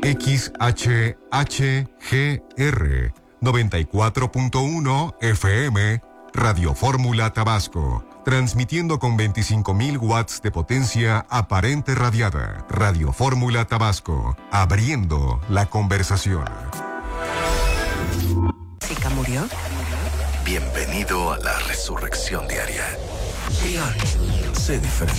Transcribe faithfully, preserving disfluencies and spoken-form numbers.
X H H G R noventa y cuatro punto uno F M, Radio Fórmula Tabasco, transmitiendo con veinticinco mil watts de potencia aparente radiada. Radio Fórmula Tabasco, abriendo la conversación. ¿Zika murió? Bienvenido a la resurrección diaria. León, sé diferente.